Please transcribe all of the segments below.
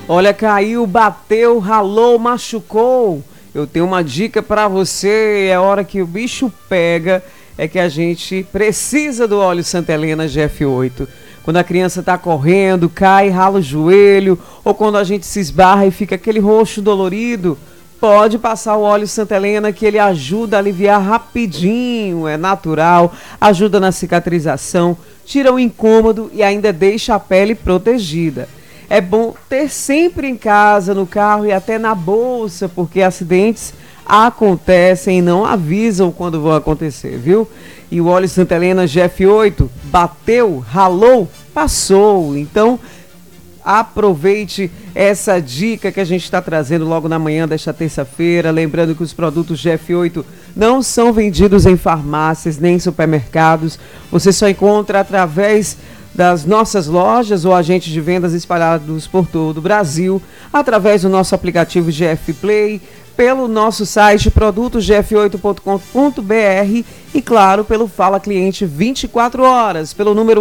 Olha, caiu, bateu, ralou, machucou. Eu tenho uma dica pra você, é hora que o bicho pega, é que a gente precisa do óleo Santa Helena GF8. Quando a criança tá correndo, cai, rala o joelho, ou quando a gente se esbarra e fica aquele roxo dolorido, pode passar o óleo Santa Helena, que ele ajuda a aliviar rapidinho, é natural, ajuda na cicatrização, tira o incômodo e ainda deixa a pele protegida. É bom ter sempre em casa, no carro e até na bolsa, porque acidentes acontecem e não avisam quando vão acontecer, viu? E o óleo Santa Helena GF8 bateu, ralou, passou. Então, aproveite essa dica que a gente está trazendo logo na manhã desta terça-feira. Lembrando que os produtos GF8 não são vendidos em farmácias nem em supermercados. Você só encontra através das nossas lojas ou agentes de vendas espalhados por todo o Brasil, através do nosso aplicativo GF Play, pelo nosso site produtosgf8.com.br e, claro, pelo Fala Cliente 24 horas, pelo número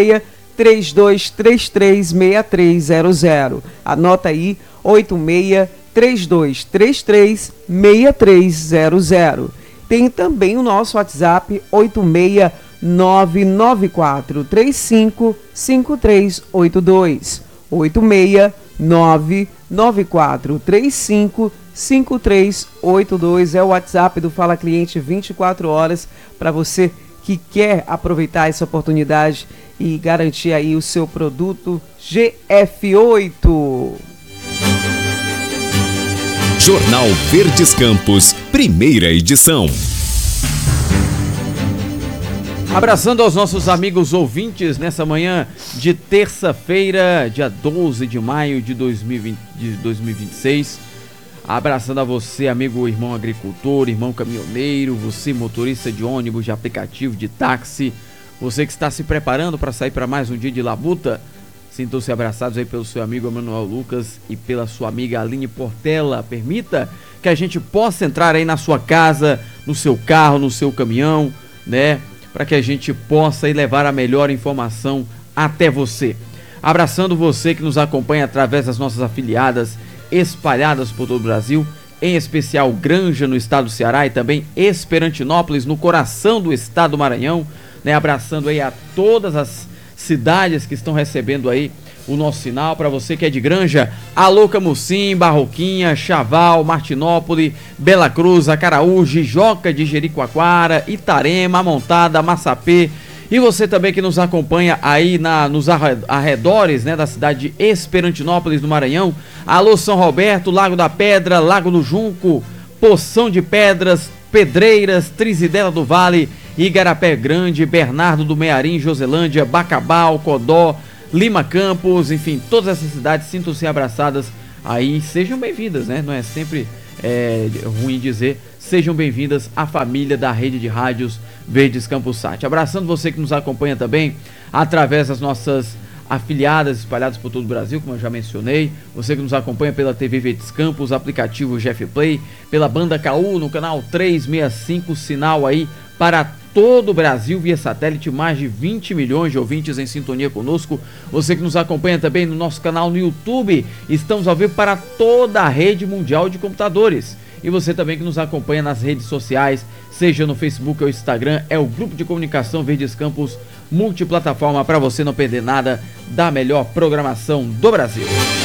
86-3233-6300. Anota aí, 86-3233-6300. Tem também o nosso WhatsApp, 86994355382. 86994355382 é o WhatsApp do Fala Cliente 24 horas para você que quer aproveitar essa oportunidade e garantir aí o seu produto GF8. Jornal Verdes Campos, primeira edição. Abraçando aos nossos amigos ouvintes nessa manhã de terça-feira, dia 12 de maio de 2026. Abraçando a você, amigo, irmão agricultor, irmão caminhoneiro, você motorista de ônibus, de aplicativo, de táxi, você que está se preparando para sair para mais um dia de labuta. Sintam-se abraçados aí pelo seu amigo Emanuel Lucas e pela sua amiga Aline Portela. Permita que a gente possa entrar aí na sua casa, no seu carro, no seu caminhão, né? Para que a gente possa aí levar a melhor informação até você. Abraçando você que nos acompanha através das nossas afiliadas espalhadas por todo o Brasil, em especial Granja no estado do Ceará e também Esperantinópolis no coração do estado do Maranhão, né? Abraçando aí a todas as cidades que estão recebendo aí o nosso sinal. Para você que é de Granja, alô Camucim, Barroquinha, Chaval, Martinópolis, Bela Cruz, Acaraújo, Joca de Jericoacoara, Itarema, Montada, Massapê. E você também que nos acompanha aí nos arredores, né, da cidade de Esperantinópolis, no Maranhão. Alô São Roberto, Lago da Pedra, Lago do Junco, Poção de Pedras, Pedreiras, Trizidela do Vale, Igarapé Grande, Bernardo do Mearim, Joselândia, Bacabal, Codó, Lima Campos, enfim, todas essas cidades sintam-se abraçadas aí, sejam bem-vindas, né? Não é sempre ruim dizer, sejam bem-vindas à família da rede de rádios Verdes Campos Sat. Abraçando você que nos acompanha também através das nossas afiliadas espalhadas por todo o Brasil, como eu já mencionei, você que nos acompanha pela TV Verdes Campos, aplicativo GF Play, pela banda KU no canal 365, sinal aí para todo o Brasil via satélite, mais de 20 milhões de ouvintes em sintonia conosco. Você que nos acompanha também no nosso canal no YouTube, estamos ao vivo para toda a rede mundial de computadores. E você também que nos acompanha nas redes sociais, seja no Facebook ou Instagram, é o Grupo de Comunicação Verdes Campos multiplataforma para você não perder nada da melhor programação do Brasil.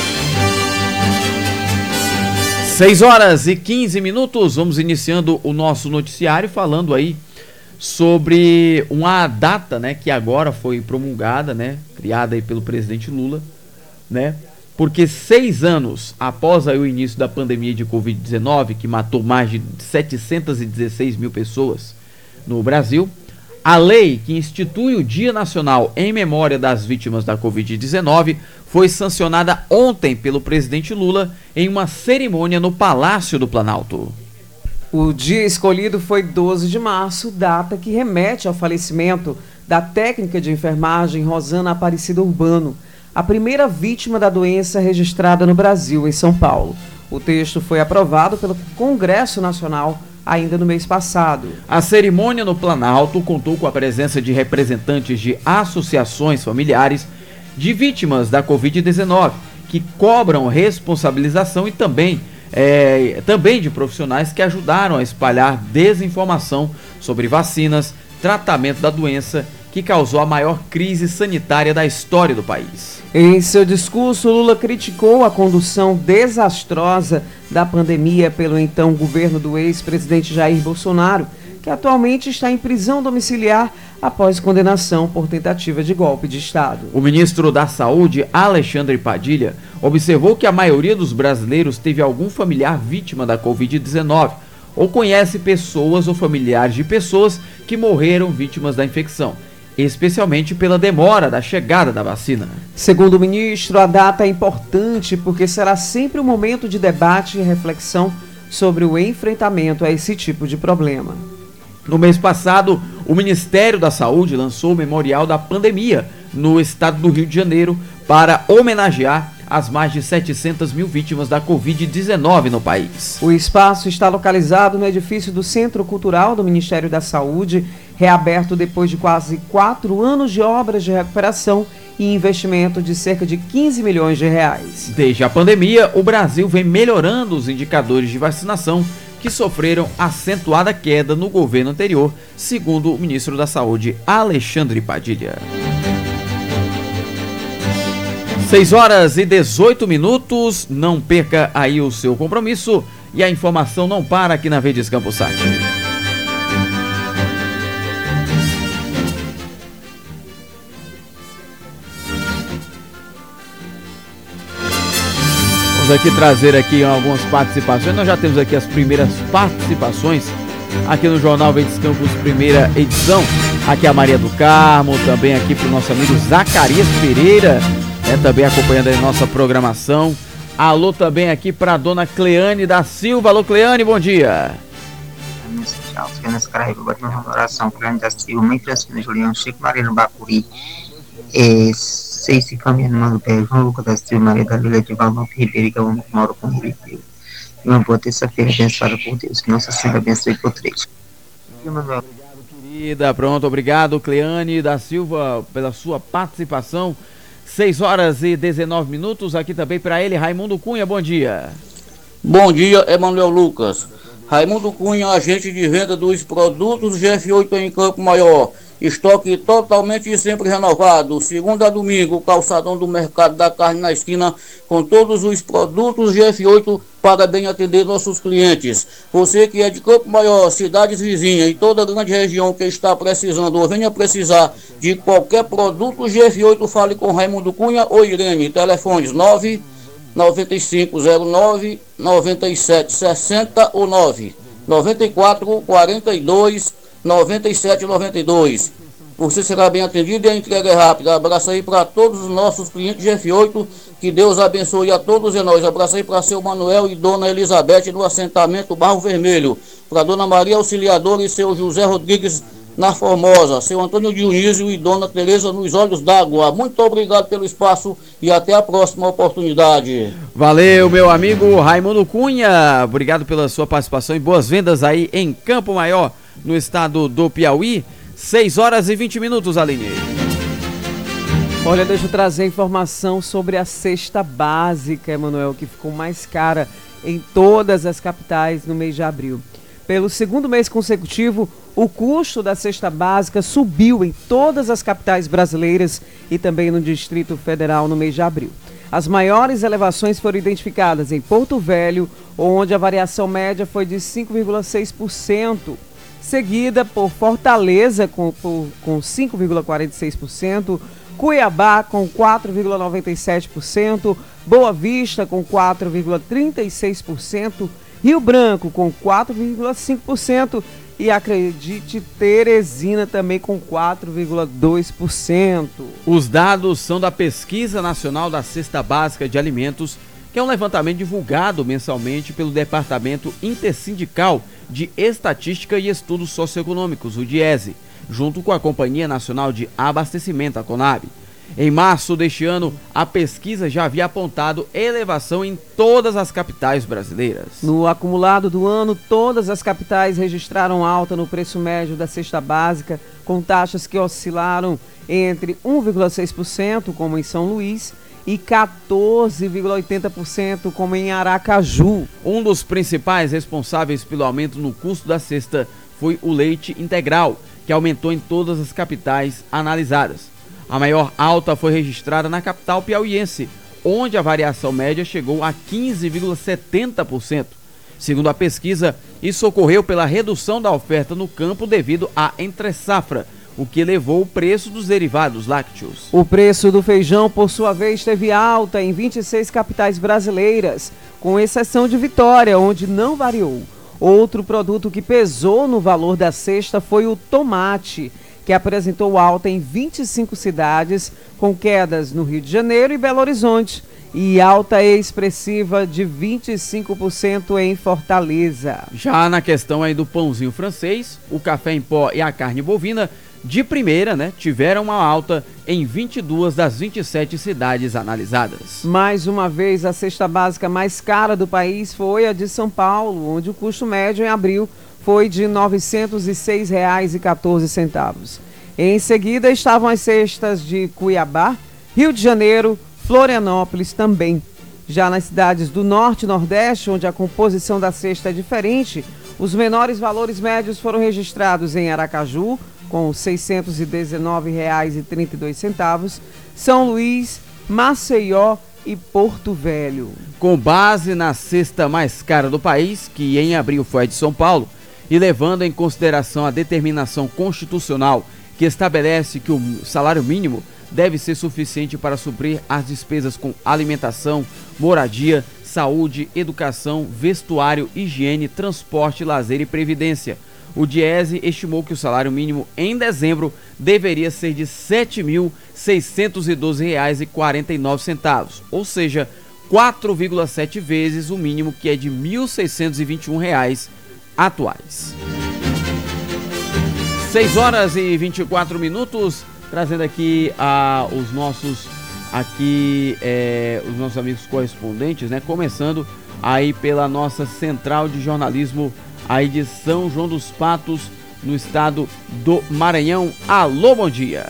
6h15, vamos iniciando o nosso noticiário falando aí sobre uma data, né, que agora foi promulgada, né, criada aí pelo presidente Lula, né, porque 6 anos após aí o início da pandemia de Covid-19, que matou mais de 716 mil pessoas no Brasil, a lei que institui o Dia Nacional em memória das vítimas da Covid-19 foi sancionada ontem pelo presidente Lula em uma cerimônia no Palácio do Planalto. O dia escolhido foi 12 de março, data que remete ao falecimento da técnica de enfermagem Rosana Aparecida Urbano, a primeira vítima da doença registrada no Brasil, em São Paulo. O texto foi aprovado pelo Congresso Nacional ainda no mês passado. A cerimônia no Planalto contou com a presença de representantes de associações familiares de vítimas da Covid-19, que cobram responsabilização e também de profissionais que ajudaram a espalhar desinformação sobre vacinas, tratamento da doença que causou a maior crise sanitária da história do país. Em seu discurso, Lula criticou a condução desastrosa da pandemia pelo então governo do ex-presidente Jair Bolsonaro, que atualmente está em prisão domiciliar após condenação por tentativa de golpe de Estado. O ministro da Saúde, Alexandre Padilha, observou que a maioria dos brasileiros teve algum familiar vítima da Covid-19 ou conhece pessoas ou familiares de pessoas que morreram vítimas da infecção, especialmente pela demora da chegada da vacina. Segundo o ministro, a data é importante porque será sempre um momento de debate e reflexão sobre o enfrentamento a esse tipo de problema. No mês passado, o Ministério da Saúde lançou o Memorial da Pandemia no estado do Rio de Janeiro para homenagear as mais de 700 mil vítimas da Covid-19 no país. O espaço está localizado no edifício do Centro Cultural do Ministério da Saúde, reaberto depois de quase 4 anos de obras de recuperação e investimento de cerca de 15 milhões de reais. Desde a pandemia, o Brasil vem melhorando os indicadores de vacinação que sofreram acentuada queda no governo anterior, segundo o ministro da Saúde, Alexandre Padilha. 6h18, não perca aí o seu compromisso e a informação não para aqui na Verdes Campos Sat. Vamos aqui trazer aqui algumas participações. Nós já temos aqui as primeiras participações aqui no Jornal Verdes Campos, primeira edição. Aqui a Maria do Carmo, também aqui para o nosso amigo Zacarias Pereira, também acompanhando a nossa programação. Alô também aqui para a dona Cleane da Silva. Alô Cleane, bom dia. Cleane da Silva, mãe Francina Julião, Chico Maria no Bacuri, Ceci Camilo Mano Pé, João Lucas da Silva, Maria da Lila de Valmont Ribeiro, que eu moro com ele. E uma boa terça-feira abençoada por Deus, que Nossa Senhora abençoe por três. Obrigado, querida. Pronto, obrigado Cleane da Silva pela sua participação. 6h19, aqui também para ele, Raimundo Cunha, bom dia. Bom dia, Emanuel Lucas. Raimundo Cunha, agente de venda dos produtos GF8 em Campo Maior. Estoque totalmente e sempre renovado. Segunda a domingo, calçadão do Mercado da Carne na esquina, com todos os produtos GF8 para bem atender nossos clientes. Você que é de Campo Maior, cidades vizinhas e toda a grande região que está precisando ou venha precisar de qualquer produto GF8, fale com Raimundo Cunha ou Irene. Telefones 99509 9760 ou 994 42 9792. Você será bem atendido e a entrega é rápida. Abraço aí para todos os nossos clientes GF8. Que Deus abençoe a todos e nós. Abraço aí para seu Manuel e dona Elizabeth no assentamento Barro Vermelho. Para dona Maria Auxiliadora e seu José Rodrigues na Formosa. Seu Antônio Dionísio e dona Tereza nos Olhos d'Água. Muito obrigado pelo espaço e até a próxima oportunidade. Valeu, meu amigo Raimundo Cunha. Obrigado pela sua participação e boas vendas aí em Campo Maior, no estado do Piauí. 6h20, Aline. Olha, deixa eu trazer informação sobre a cesta básica, Emanuel, que ficou mais cara em todas as capitais no mês de abril. Pelo segundo mês consecutivo, o custo da cesta básica subiu em todas as capitais brasileiras e também no Distrito Federal no mês de abril. As maiores elevações foram identificadas em Porto Velho, onde a variação média foi de 5,6%, seguida por Fortaleza com 5,46%, Cuiabá com 4,97%, Boa Vista com 4,36%, Rio Branco com 4,5% e, acredite, Teresina também com 4,2%. Os dados são da Pesquisa Nacional da Cesta Básica de Alimentos, que é um levantamento divulgado mensalmente pelo Departamento Intersindical de Estatística e Estudos Socioeconômicos, o DIESE, junto com a Companhia Nacional de Abastecimento, a Conab. Em março deste ano, a pesquisa já havia apontado elevação em todas as capitais brasileiras. No acumulado do ano, todas as capitais registraram alta no preço médio da cesta básica, com taxas que oscilaram entre 1,6%, como em São Luís, e 14,80% como em Aracaju. Um dos principais responsáveis pelo aumento no custo da cesta foi o leite integral, que aumentou em todas as capitais analisadas. A maior alta foi registrada na capital piauiense, onde a variação média chegou a 15,70%. Segundo a pesquisa, isso ocorreu pela redução da oferta no campo devido à entre-safra, o que elevou o preço dos derivados lácteos. O preço do feijão, por sua vez, teve alta em 26 capitais brasileiras, com exceção de Vitória, onde não variou. Outro produto que pesou no valor da cesta foi o tomate, que apresentou alta em 25 cidades, com quedas no Rio de Janeiro e Belo Horizonte, e alta expressiva de 25% em Fortaleza. Já na questão aí do pãozinho francês, o café em pó e a carne bovina, de primeira, tiveram uma alta em 22 das 27 cidades analisadas. Mais uma vez, a cesta básica mais cara do país foi a de São Paulo, onde o custo médio em abril foi de R$ 906,14. Em seguida estavam as cestas de Cuiabá, Rio de Janeiro, Florianópolis também. Já nas cidades do Norte e Nordeste, onde a composição da cesta é diferente, os menores valores médios foram registrados em Aracaju, com R$ 619,32, São Luís, Maceió e Porto Velho. Com base na cesta mais cara do país, que em abril foi a de São Paulo, e levando em consideração a determinação constitucional que estabelece que o salário mínimo deve ser suficiente para suprir as despesas com alimentação, moradia, saúde, educação, vestuário, higiene, transporte, lazer e previdência. O Diese estimou que o salário mínimo em dezembro deveria ser de R$ 7.612,49, ou seja, 4,7 vezes o mínimo, que é de R$ 1.621 atuais. 6h24, trazendo aqui os nossos amigos correspondentes, começando aí pela nossa central de jornalismo aí de São João dos Patos, no estado do Maranhão. Alô, bom dia.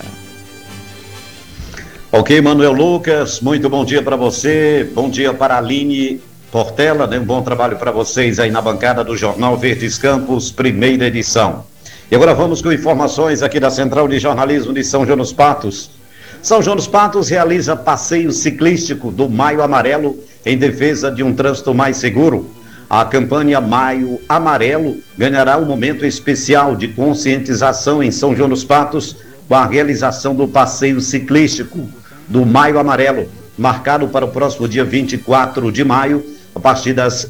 Ok, Manuel Lucas, muito bom dia para você, bom dia para a Aline Portela, um bom trabalho para vocês aí na bancada do Jornal Verdes Campos, primeira edição. E agora vamos com informações aqui da Central de Jornalismo de São João dos Patos. São João dos Patos realiza passeio ciclístico do Maio Amarelo em defesa de um trânsito mais seguro. A campanha Maio Amarelo ganhará um momento especial de conscientização em São João dos Patos com a realização do passeio ciclístico do Maio Amarelo, marcado para o próximo dia 24 de maio, a partir das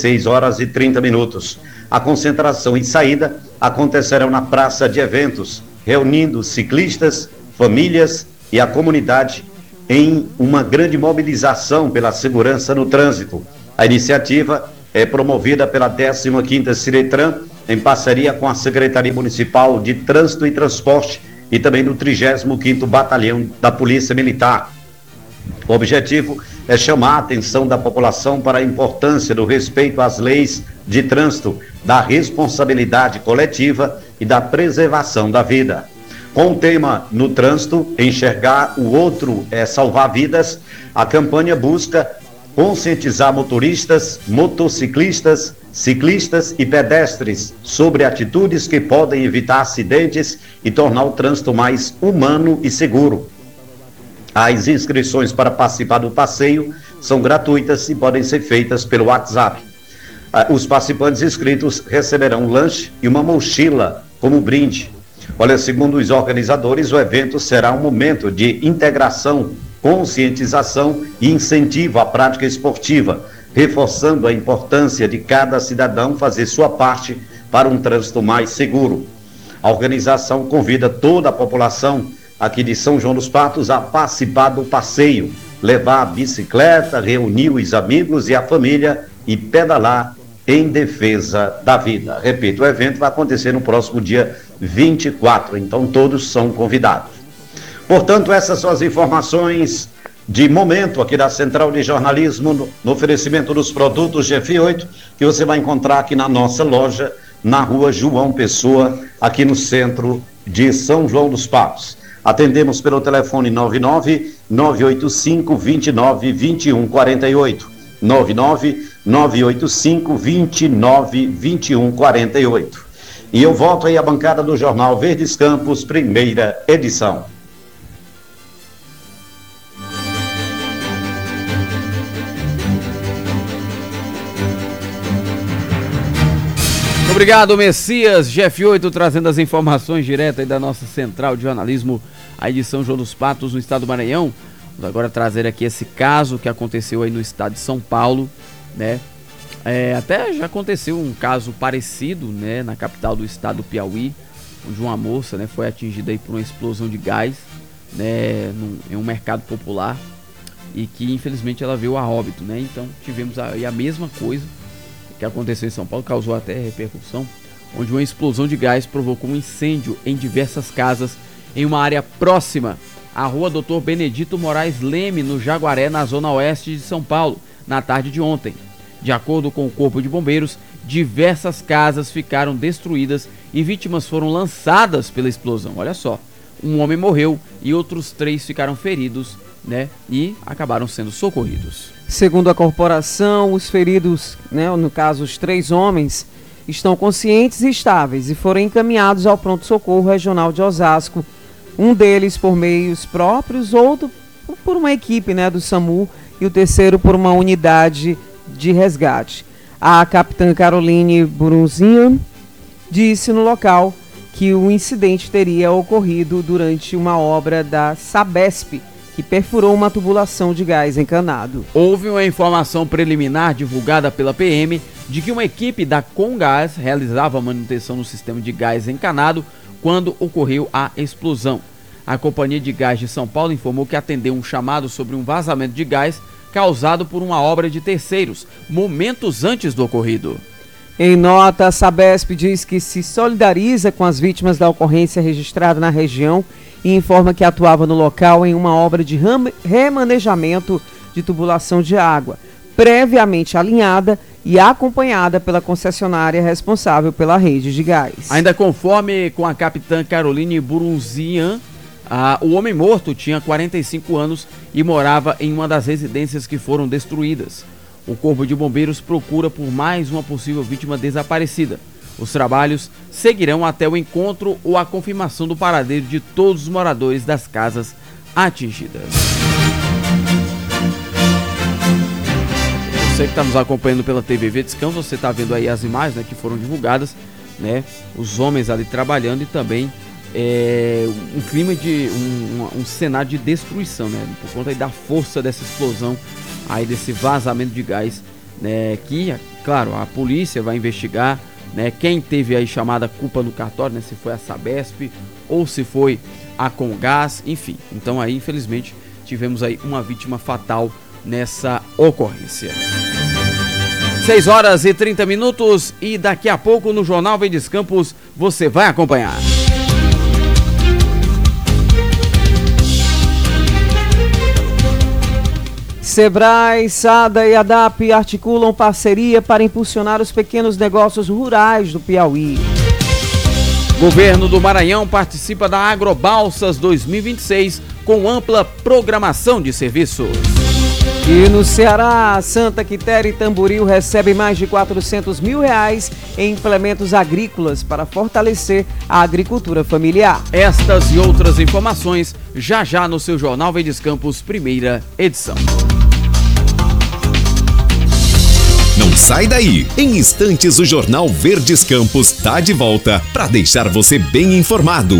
16h30. A concentração e saída acontecerão na praça de eventos, reunindo ciclistas, famílias e a comunidade em uma grande mobilização pela segurança no trânsito. A iniciativa é promovida pela 15ª Ciretran, em parceria com a Secretaria Municipal de Trânsito e Transporte e também do 35º Batalhão da Polícia Militar. O objetivo é chamar a atenção da população para a importância do respeito às leis de trânsito, da responsabilidade coletiva e da preservação da vida. Com o tema No Trânsito, Enxergar o Outro é Salvar Vidas, a campanha busca conscientizar motoristas, motociclistas, ciclistas e pedestres sobre atitudes que podem evitar acidentes e tornar o trânsito mais humano e seguro. As inscrições para participar do passeio são gratuitas e podem ser feitas pelo WhatsApp. Os participantes inscritos receberão um lanche e uma mochila como brinde. Olha, segundo os organizadores, o evento será um momento de integração, conscientização e incentivo à prática esportiva, reforçando a importância de cada cidadão fazer sua parte para um trânsito mais seguro. A organização convida toda a população aqui de São João dos Patos a participar do passeio, levar a bicicleta, reunir os amigos e a família e pedalar em defesa da vida. Repito, o evento vai acontecer no próximo dia 24, então todos são convidados. Portanto, essas são as informações de momento aqui da Central de Jornalismo no oferecimento dos produtos GF8, que você vai encontrar aqui na nossa loja, na rua João Pessoa, aqui no centro de São João dos Patos. Atendemos pelo telefone 99-985-29-2148. 99-985-29-2148. E eu volto aí à bancada do Jornal Verdes Campos, primeira edição. Obrigado, Messias, GF8, trazendo as informações direto aí da nossa central de jornalismo, aí de São João dos Patos, no estado do Maranhão. Vamos agora trazer aqui esse caso que aconteceu aí no estado de São Paulo, né? Até já aconteceu um caso parecido, né, na capital do estado do Piauí, onde uma moça, né, foi atingida aí por uma explosão de gás, né, em um mercado popular, e que infelizmente ela veio a óbito, né? Então tivemos aí a mesma coisa que aconteceu em São Paulo, causou até repercussão, onde uma explosão de gás provocou um incêndio em diversas casas em uma área próxima à rua Dr. Benedito Moraes Leme, no Jaguaré, na zona oeste de São Paulo, na tarde de ontem. De acordo com o Corpo de Bombeiros, diversas casas ficaram destruídas e vítimas foram lançadas pela explosão. Olha só, um homem morreu e outros 3 ficaram feridos, né, e acabaram sendo socorridos. Segundo a corporação, os feridos, né, no caso os 3 homens, estão conscientes e estáveis e foram encaminhados ao pronto-socorro regional de Osasco. Um deles por meios próprios, outro por uma equipe, né, do SAMU, e o terceiro por uma unidade de resgate. A capitã Caroline Brunzian disse no local que o incidente teria ocorrido durante uma obra da Sabesp, que perfurou uma tubulação de gás encanado. Houve uma informação preliminar divulgada pela PM de que uma equipe da Comgás realizava a manutenção no sistema de gás encanado quando ocorreu a explosão. A Companhia de Gás de São Paulo informou que atendeu um chamado sobre um vazamento de gás causado por uma obra de terceiros, momentos antes do ocorrido. Em nota, a Sabesp diz que se solidariza com as vítimas da ocorrência registrada na região e informa que atuava no local em uma obra de remanejamento de tubulação de água, previamente alinhada e acompanhada pela concessionária responsável pela rede de gás. Ainda conforme com a capitã Caroline Brunzian, o homem morto tinha 45 anos e morava em uma das residências que foram destruídas. O Corpo de Bombeiros procura por mais uma possível vítima desaparecida. Os trabalhos seguirão até o encontro ou a confirmação do paradeiro de todos os moradores das casas atingidas. Você que está nos acompanhando pela TV Verdes Campos, você está vendo aí as imagens, né, que foram divulgadas, né, os homens ali trabalhando e também um clima de um cenário de destruição, né, por conta aí da força dessa explosão, aí desse vazamento de gás, né, que, claro, a polícia vai investigar, né, quem teve aí chamada culpa no cartório, né, se foi a Sabesp ou se foi a Comgás, enfim. Então aí, infelizmente, tivemos aí uma vítima fatal nessa ocorrência. 6h30 e daqui a pouco no Jornal Verdes Campos você vai acompanhar. Sebrae, Sada e ADAP articulam parceria para impulsionar os pequenos negócios rurais do Piauí. Governo do Maranhão participa da Agrobalsas 2026 com ampla programação de serviços. E no Ceará, Santa Quitéria e Tamboril recebem mais de R$400 mil em implementos agrícolas para fortalecer a agricultura familiar. Estas e outras informações já no seu Jornal Verdes Campos, primeira edição. Não sai daí! Em instantes o Jornal Verdes Campos está de volta para deixar você bem informado.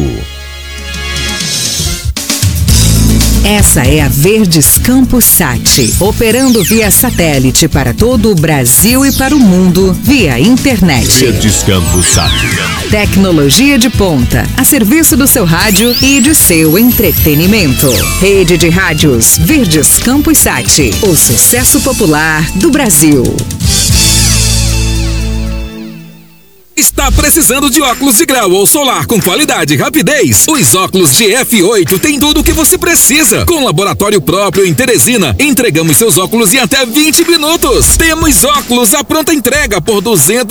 Essa é a Verdes Campos Sat, operando via satélite para todo o Brasil e para o mundo via internet. Verdes Campos Sat. Tecnologia de ponta, a serviço do seu rádio e de seu entretenimento. Rede de rádios Verdes Campos Sat, o sucesso popular do Brasil. Está precisando de óculos de grau ou solar com qualidade e rapidez? Os óculos GF8 têm tudo o que você precisa. Com laboratório próprio em Teresina, entregamos seus óculos em até 20 minutos. Temos óculos à pronta entrega por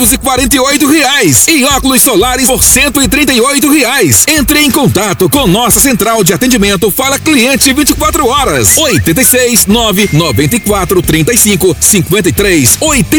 R$248 e óculos solares por R$138. Entre em contato com nossa central de atendimento Fala Cliente 24 horas. 86 994 35 53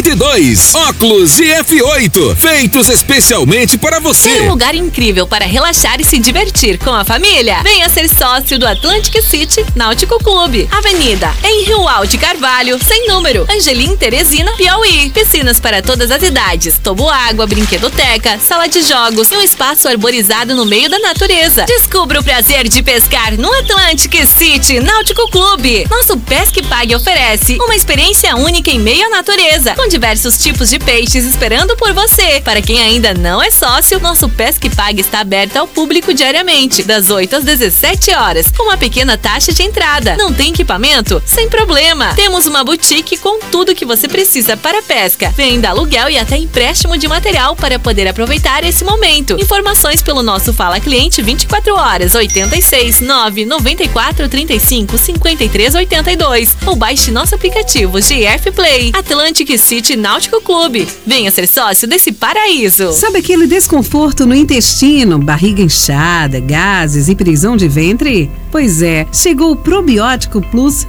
82. Óculos GF8, feitos especialmente para você. É um lugar incrível para relaxar e se divertir com a família. Venha ser sócio do Atlantic City Náutico Clube. Avenida em Rio Alto Carvalho, sem número, Angelim, Teresina, Piauí. Piscinas para todas as idades, toboágua, brinquedoteca, sala de jogos e um espaço arborizado no meio da natureza. Descubra o prazer de pescar no Atlantic City Náutico Clube. Nosso Pesque Pague oferece uma experiência única em meio à natureza, com diversos tipos de peixes esperando por você. Para quem ainda não é sócio, nosso Pesque Pague está aberto ao público diariamente, das 8 às 17 horas, com uma pequena taxa de entrada. Não tem equipamento? Sem problema. Temos uma boutique com tudo que você precisa para pesca. Venda, aluguel e até empréstimo de material para poder aproveitar esse momento. Informações pelo nosso Fala Cliente 24 horas, 86 994 35 53 82. Ou baixe nosso aplicativo GF Play. Atlantic City Náutico Clube. Venha ser sócio desse paraíso. Sabe aquele desconforto no intestino, barriga inchada, gases e prisão de ventre? Pois é, chegou o Probiótico Plus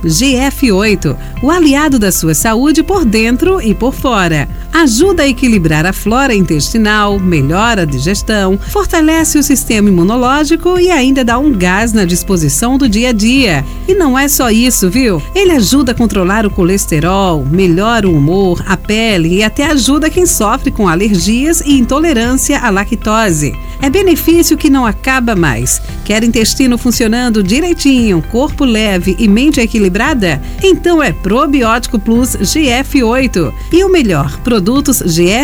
GF8, o aliado da sua saúde por dentro e por fora. Ajuda a equilibrar a flora intestinal, melhora a digestão, fortalece o sistema imunológico e ainda dá um gás na disposição do dia a dia. E não é só isso, viu? Ele ajuda a controlar o colesterol, melhora o humor, a pele e até ajuda quem sofre com alergias e intolerância à lactose. É benefício que não acaba mais. Quer intestino funcionando direitinho, corpo leve e mente equilibrada? Então é Probiótico Plus GF8. E o melhor, produtos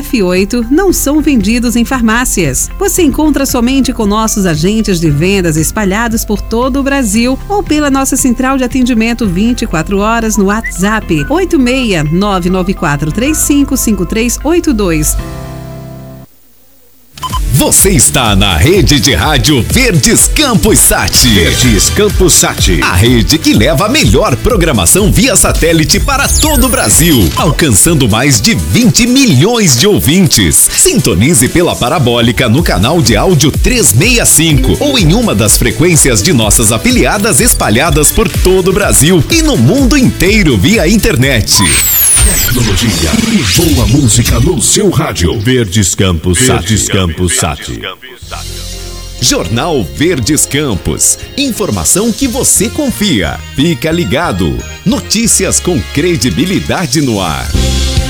GF8 não são vendidos em farmácias. Você encontra somente com nossos agentes de vendas espalhados por todo o Brasil ou pela nossa central de atendimento 24 horas no WhatsApp 86 994 35 5382. Você está na rede de rádio Verdes Campos Sat. Verdes Campos Sat. A rede que leva a melhor programação via satélite para todo o Brasil, alcançando mais de 20 milhões de ouvintes. Sintonize pela parabólica no canal de áudio 365 ou em uma das frequências de nossas afiliadas espalhadas por todo o Brasil e no mundo inteiro via internet. Tecnologia e boa música no seu rádio. Verdes Campos Sat. Verdes Campos Sat. Jornal Verdes Campos. Informação que você confia. Fica ligado. Notícias com credibilidade no ar.